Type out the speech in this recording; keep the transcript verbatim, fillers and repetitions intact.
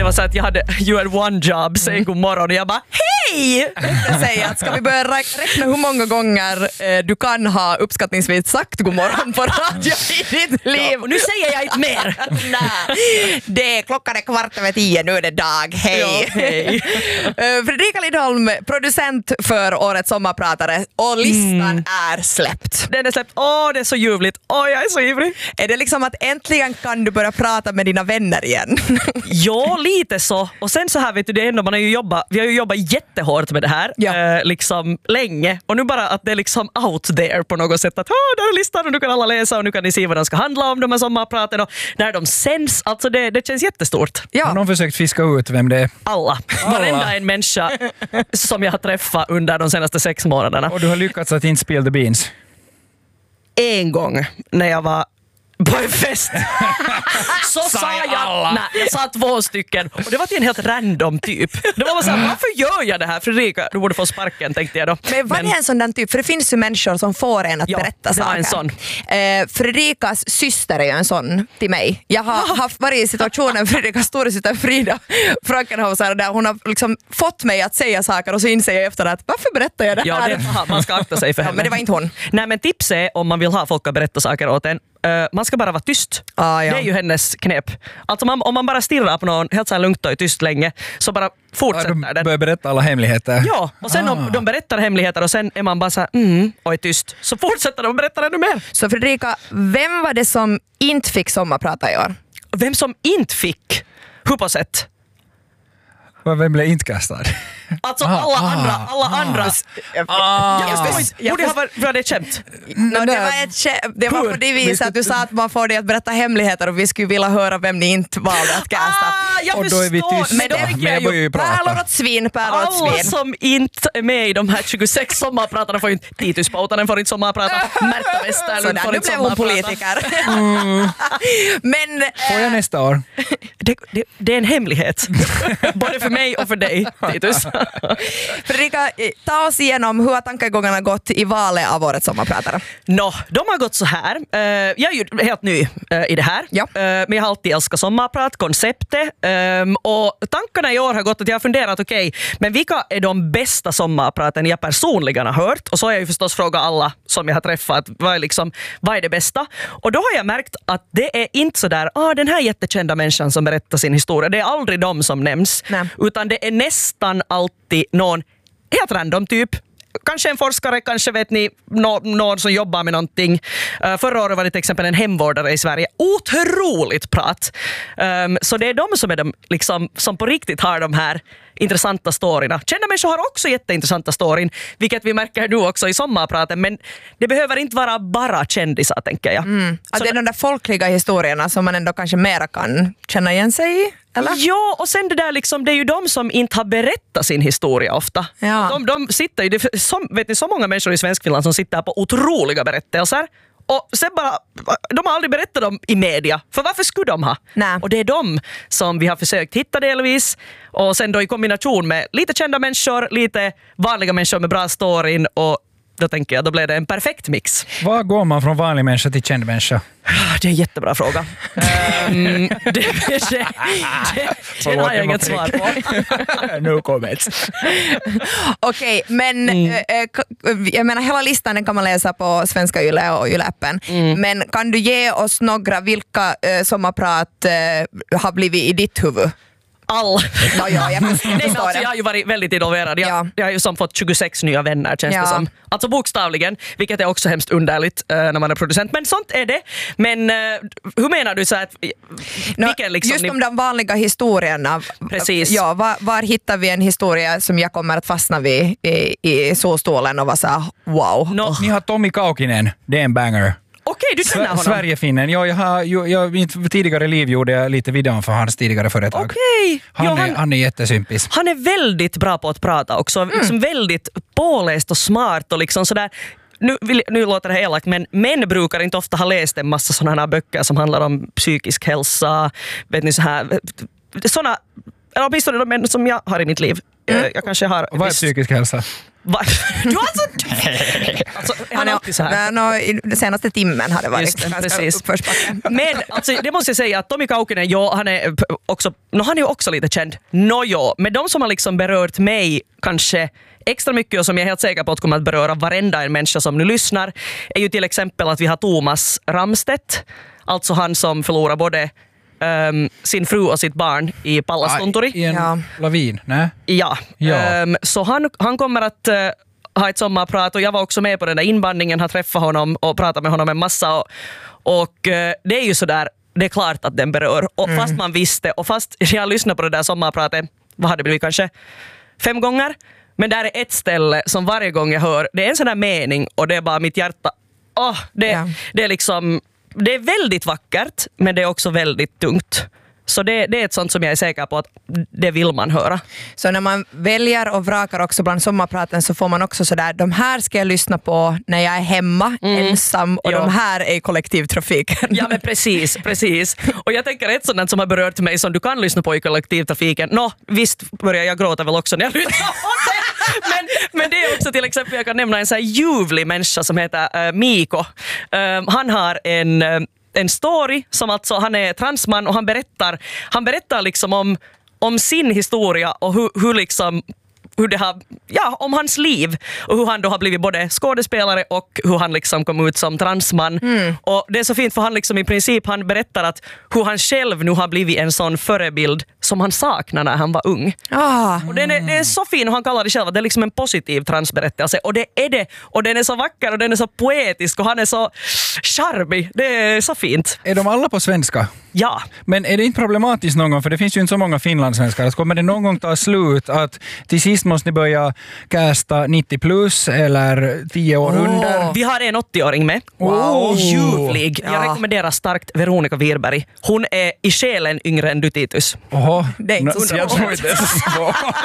var så att jag hade you had one job, säg god morgon, och jag bara hej! Jag säger att ska vi börja räkna hur många gånger eh, du kan ha uppskattningsvis sagt god morgon på radio i ditt liv. Ja, och nu säger jag inte mer. Nej, det är klockan är kvart över tio, nu är det dag. Hej. Ja, hej. uh, Fredrika Lidholm, producent för Årets sommarpratare, och listan mm. är släppt. Den är släppt. Åh, det är så ljuvligt. Åh, jag är så ivrig. Är det liksom att äntligen kan du börja prata med dina vänner igen? Ja, lite så. Och sen så här vet du, det är ändå, man har ju jobbat, vi har ju jobbat jättehårt med det här ja. eh, liksom länge. Och nu bara att det är liksom out there på något sätt. Att där är listan och nu kan alla läsa och nu kan ni se vad de ska handla om, de här sommarpraten och när de sänds. Alltså det, det känns jättestort. Ja. Har någon försökt fiska ut vem det är? Alla. Alla. Varenda en människa som jag har träffat under de senaste sex månaderna. Och du har lyckats att inte spill the beans? En gång när jag var på en fest så sa jag, nej, jag sa två stycken och det var till en helt random typ. Det var så här, varför gör jag det här? Fredrika, du borde få sparken, tänkte jag då. Men var det en sån där typ? För det finns ju människor som får en att ja, berätta saker. En sån. Eh, Fredrikas syster är ju en sån till mig. Jag har haft varit i situationen Fredrikas storasyster Frida Frankenhauser där hon har liksom fått mig att säga saker och så inser jag efter att varför berättar jag det här? Ja, det, man ska akta sig för henne. Ja, men det var inte hon. Nej, men tips är om man vill ha folk att berätta saker åt en. Uh, man ska bara vara tyst. Ah, ja. Det är ju hennes knep. Alltså man, om man bara stirrar på någon helt så här lugnt och är tyst länge så bara fortsätter ja, de den. börjar berätta alla hemligheter. Ja, och sen ah. om de berättar hemligheter och sen är man bara så här, mm, och är tyst. Så fortsätter de och berättar ännu mer. Så Fredrika, vem var det som inte fick sommarprata i år? Vem som inte fick? Hur på sätt? Vem blev inte kastad? Alltså ah, alla ah, andra, alla ah, andra. Ah, jag förstår inte, jag borde ha varit ett skämt. No, det var, ett kä- det var på det viset att du sa att man får dig att berätta hemligheter och vi skulle vilja höra vem ni inte valde att kasta. Ah, jag och då är vi tysta. Men det men jag ju pärlor åt svin, pärlor åt svin. Alla som inte är med i de här tjugosex sommarpratarna får inte, Titus Poutanen får inte sommarprata, Märta Westerlund får inte sommarprata. Nu blev hon politiker. Mm. Men, får jag nästa år? Det, det, det är en hemlighet. Både för mig och för dig, Titus. Fredrika, ta oss igenom hur har tankegångarna gått i valet av Årets sommarpratare? Nå, de har gått så här. Uh, jag är ju helt ny uh, i det här. Ja. Uh, men jag har alltid älskat sommarprat, konceptet. Um, och tankarna i år har gått att jag har funderat, okej, okay, men vilka är de bästa sommarpraten jag personligen har hört? Och så har jag ju förstås frågat alla som jag har träffat, vad är, liksom, vad är det bästa? Och då har jag märkt att det är inte så där, ah, den här jättekända människan som berättar sin historia. Det är aldrig de som nämns. Nej. Utan det är nästan alltid någon helt random typ. Kanske en forskare, kanske vet ni någon, någon som jobbar med någonting. Uh, förra året var det till exempel en hemvårdare i Sverige. Otroligt prat. Um, så det är de som är de liksom, som på riktigt har de här intressanta storyna. Kända människor har också jätteintressanta storyn, vilket vi märker nu också i sommarpraten, men det behöver inte vara bara kändisar, tänker jag. Mm. Att det är de där folkliga historierna som man ändå kanske mera kan känna igen sig i, eller? Ja, och sen det där liksom, det är ju de som inte har berättat sin historia ofta. Ja. De, de sitter ju, det, som, vet ni, så många människor i Svenskfinland som sitter på otroliga berättelser. Och sen bara, de har aldrig berättat dem i media. För varför skulle de ha? Nej. Och det är de som vi har försökt hitta delvis. Och sen då i kombination med lite kända människor, lite vanliga människor med bra storyn. Och då tänker jag, då blev det en perfekt mix. Var går man från vanlig människa till känd människa? Det är en jättebra fråga. um, det, det, det, det har jag inget svar på. Nu kommer det. Okej, men mm. äh, jag menar hela listan den kan man läsa på Svenska Yle och Yle-appen. Mm. Men kan du ge oss några vilka äh, sommarprat äh, har blivit i ditt huvud? All. Ja, ja, jag, Nej, alltså, jag har ju varit väldigt involverad. Jag, ja. jag har ju som fått tjugosex nya vänner, känns ja. det som. Alltså bokstavligen, vilket är också hemskt underligt uh, när man är producent. Men sånt är det. Men uh, hur menar du så att... No, liksom, just om de vanliga historierna. Precis. Ja, var, var hittar vi en historia som jag kommer att fastna vid i, i solstolen och vara så här, wow. No. Ni har Tommy Kaukinen, det är en banger. Okej, du känner honom. Sverigefinnen. Ja, jag har, jag, jag, mitt tidigare liv gjorde jag lite videon för hans tidigare företag. Okej. Han, jo, är, han, han är jättesympis. Han är väldigt bra på att prata också. Mm. Liksom väldigt påläst och smart och liksom sådär. Nu, vill, nu låter det elakt, men män brukar inte ofta ha läst en massa sådana här böcker som handlar om psykisk hälsa. Vet ni så här... Sådana, eller åtminstone de män som jag har i mitt liv. Mm. Jag kanske har... Vad är psykisk hälsa? Va? Du har alltså... alltså han är alltid så här. No, i den senaste timmen har det varit Just, ganska precis. uppförsbacke. Men alltså, det måste jag säga att Tommi Kaukinen, jo, han är också, no, han är ju också lite känd. No, jo, men de som har liksom berört mig kanske extra mycket och som jag är helt säker på att kommer att beröra varenda en människa som nu lyssnar är ju till exempel att vi har Thomas Ramstedt, alltså han som förlorar både um, sin fru och sitt barn i Pallastunturi. I en Ja. lavin, nej? Ja, Ja. Um, så han, han kommer att uh, ha ett sommarprat och jag var också med på den där inbandningen, har träffat honom och pratat med honom en massa och, och uh, det är ju sådär, det är klart att den berör och mm. fast man visste och fast jag lyssnade på det där sommarpratet, vad hade det blivit kanske fem gånger, men där är ett ställe som varje gång jag hör, det är en sån där mening och det är bara mitt hjärta, oh, det, Ja. det är liksom, det är väldigt vackert men det är också väldigt tungt. Så det, det är ett sånt som jag är säker på att det vill man höra. Så när man väljer och vrakar också bland sommarpraten så får man också sådär, de här ska jag lyssna på när jag är hemma Mm. ensam och Ja. de här är i kollektivtrafiken. Ja men precis, precis. Och jag tänker ett sådant som har berört mig som du kan lyssna på i kollektivtrafiken. Nå, visst börjar jag gråta väl också när jag lyssnar på det. Men, men det är också till exempel, jag kan nämna en så här ljuvlig människa som heter uh, Miko. Uh, han har en... Uh, en story som alltså, han är transman och han berättar, han berättar liksom om, om sin historia och hur, hur liksom hur det har, ja, om hans liv och hur han då har blivit både skådespelare och hur han liksom kom ut som transman. Mm. Och det är så fint för han liksom i princip, han berättar att hur han själv nu har blivit en sån förebild som han saknar när han var ung. Ah. Och den är, det är så fin och han kallar det själv att det är liksom en positiv transberättelse och det är det och den är så vacker och den är så poetisk och han är så charmig. Det är så fint. Är de alla på svenska? Ja. Men är det inte problematiskt någon gång, för det finns ju inte så många finlandssvenskar, att kommer det någon gång ta slut att till sist måste ni börja casta nittio plus eller tio år Åh. under? Vi har en åttioåring med. Wow. Ljuvlig. Jag Ja. rekommenderar starkt Veronica Wirberg. Hon är i själen yngre än du, Titus. Oho. Det är inte Nå, så jag bra. tror inte det är så svårt.